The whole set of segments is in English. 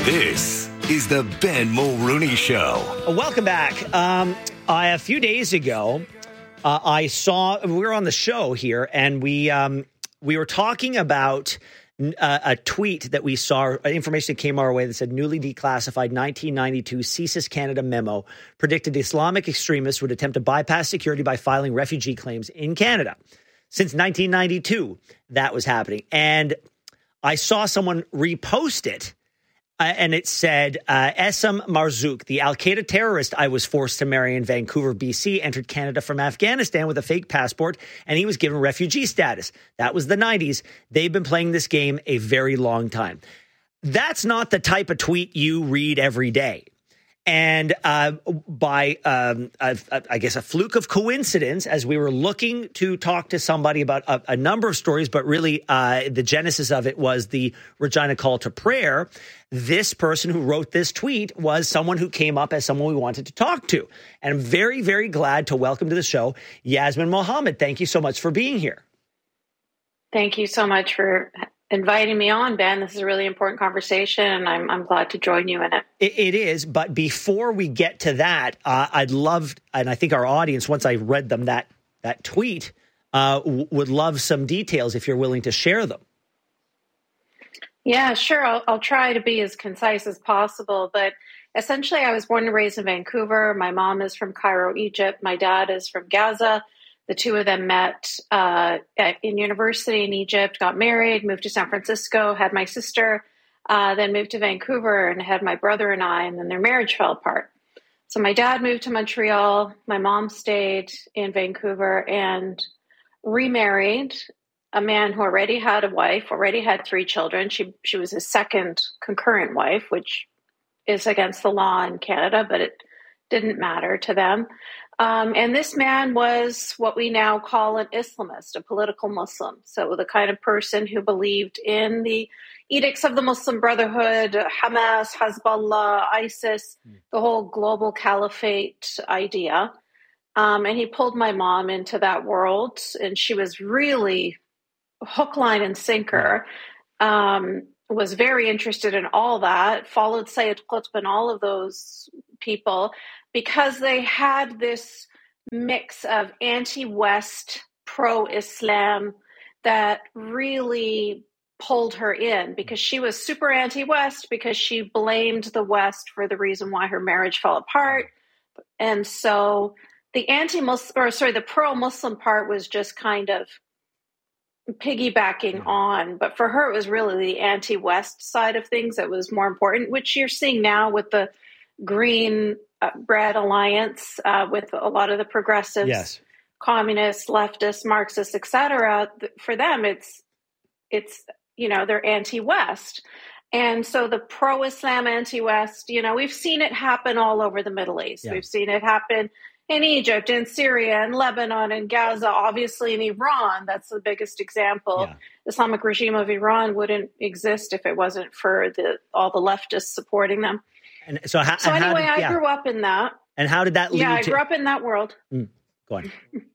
This is the Ben Mulrooney Show. Welcome back. A few days ago, we were on the show here, and we were talking about a tweet that we saw, information that came our way that said newly declassified 1992 CSIS Canada memo predicted Islamic extremists would attempt to bypass security by filing refugee claims in Canada. Since 1992, that was happening. And I saw someone repost it. And it said, Essam Marzouk, the al-Qaeda terrorist I was forced to marry in Vancouver, BC, entered Canada from Afghanistan with a fake passport, and he was given refugee status. That was the 90s. They've been playing this game a very long time. That's not the type of tweet you read every day. And by, I guess, a fluke of coincidence, as we were looking to talk to somebody about a number of stories, but really the genesis of it was the Regina call to prayer, this person who wrote this tweet was someone who came up as someone we wanted to talk to. And I'm very, very glad to welcome to the show Yasmin Mohammed. Thank you so much for being here. Thank you so much for inviting me on, Ben. This is a really important conversation, and I'm glad to join you in it. It is, but before we get to that, I'd love, and I think our audience, once I read them that tweet, would love some details if you're willing to share them. Yeah, sure. I'll try to be as concise as possible, but essentially I was born and raised in Vancouver. My mom is from Cairo, Egypt. My dad is from Gaza. The two of them met in university in Egypt, got married, moved to San Francisco, had my sister, then moved to Vancouver and had my brother and I, and then their marriage fell apart. So my dad moved to Montreal. My mom stayed in Vancouver and remarried a man who already had a wife, already had 3 children. She was his second concurrent wife, which is against the law in Canada, but it didn't matter to them. And this man was what we now call an Islamist, a political Muslim. So the kind of person who believed in the edicts of the Muslim Brotherhood, Hamas, Hezbollah, ISIS, the whole global caliphate idea. And he pulled my mom into that world, and she was really hook, line, and sinker. Was very interested in all that, followed Sayyid Qutb and all of those people, because they had this mix of anti-West, pro-Islam that really pulled her in, because she was super anti-West, because she blamed the West for the reason why her marriage fell apart. And so the the pro-Muslim part was just kind of piggybacking on, but for her it was really the anti-West side of things that was more important, which you're seeing now with the Green Bread Alliance, with a lot of the progressives, yes, communists, leftists, Marxists, etc. For them, it's they're anti-West, and so the pro-Islam, anti-West. We've seen it happen all over the Middle East. Yeah. We've seen it happen in Egypt, in Syria, in Lebanon, in Gaza, obviously in Iran. That's the biggest example. Yeah. The Islamic regime of Iran wouldn't exist if it wasn't for all the leftists supporting them. And I grew up in that. And how did that lead I grew up in that world. Go on.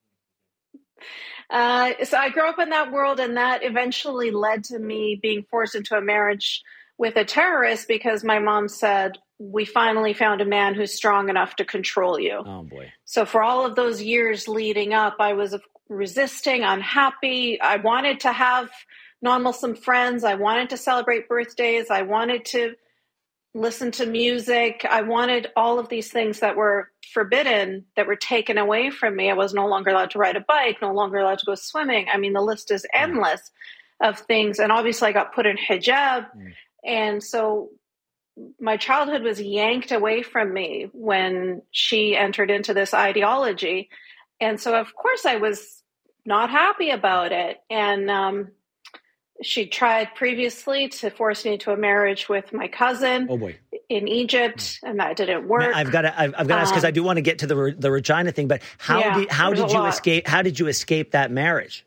So I grew up in that world, and that eventually led to me being forced into a marriage with a terrorist, because my mom said, we finally found a man who's strong enough to control you. Oh, boy. So for all of those years leading up, I was resisting, unhappy. I wanted to have non-Muslim friends. I wanted to celebrate birthdays. I wanted to listen to music. I wanted all of these things that were forbidden, that were taken away from me. I was no longer allowed to ride a bike, no longer allowed to go swimming. I mean, the list is endless of things. And obviously I got put in hijab. And so my childhood was yanked away from me when she entered into this ideology. And so, of course, I was not happy about it. And she tried previously to force me into a marriage with my cousin in Egypt, and that didn't work. Now, I've got to ask, because I do want to get to the Regina thing, but how did you escape? How did you escape that marriage?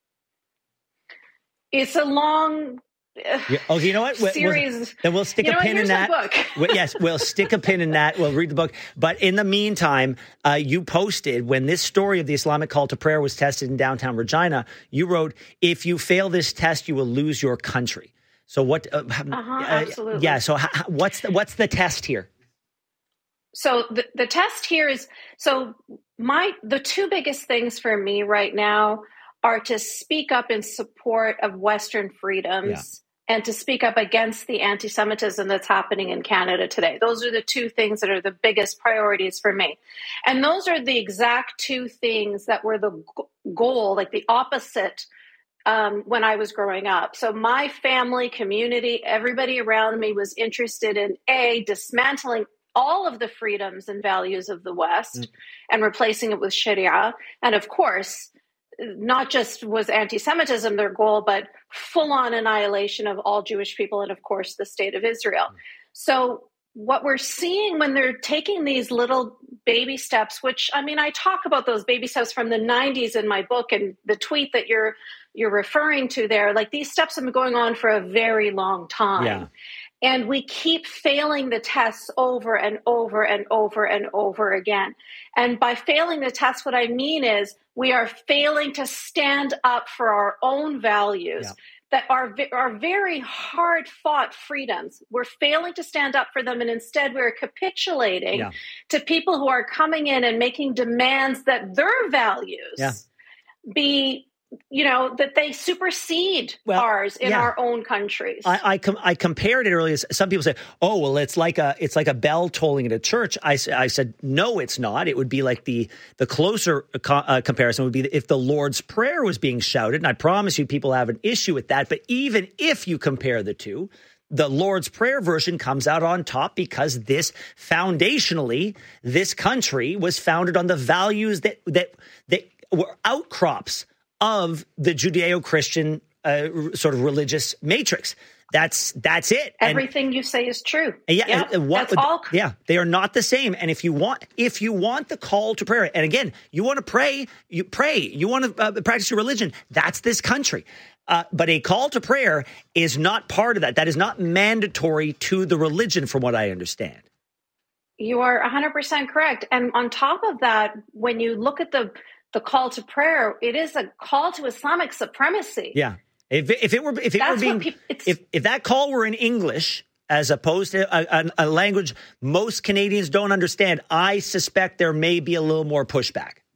It's a long Okay, you know what? Series. Then we'll stick a pin in that. Yes, we'll stick a pin in that. We'll read the book. But in the meantime, you posted, when this story of the Islamic call to prayer was tested in downtown Regina, you wrote, "If you fail this test, you will lose your country." So what? Absolutely. Yeah. So what's the test here? So the test here is, the two biggest things for me right now are to speak up in support of Western freedoms and to speak up against the anti-Semitism that's happening in Canada today. Those are the two things that are the biggest priorities for me. And those are the exact two things that were the goal, like the opposite when I was growing up. So my family, community, everybody around me was interested in dismantling all of the freedoms and values of the West and replacing it with Sharia. And of course, not just was anti-Semitism their goal, but full-on annihilation of all Jewish people and, of course, the state of Israel. So what we're seeing when they're taking these little baby steps, which, I mean, I talk about those baby steps from the 90s in my book, and the tweet that you're referring to there, like these steps have been going on for a very long time. Yeah. And we keep failing the tests over and over and over and over again. And by failing the tests, what I mean is we are failing to stand up for our own values that are very hard-fought freedoms. We're failing to stand up for them, and instead we're capitulating to people who are coming in and making demands that their values be, that they supersede ours in our own countries. I compared it earlier. Some people say, "Oh, well, it's like a bell tolling at a church." I said, "No, it's not. It would be like the closer comparison would be if the Lord's Prayer was being shouted." And I promise you, people have an issue with that. But even if you compare the two, the Lord's Prayer version comes out on top because this country was founded on the values that were outcrops of the Judeo-Christian sort of religious matrix. That's it. Everything you say is true. That's all. Yeah, they are not the same. And if you want the call to prayer, and again, you want to pray, you pray. You want to practice your religion. That's this country. But a call to prayer is not part of that. That is not mandatory to the religion, from what I understand. You are 100% correct. And on top of that, when you look at the call to prayer, it is a call to Islamic supremacy. Yeah. If that call were in English as opposed to a language most Canadians don't understand, I suspect there may be a little more pushback.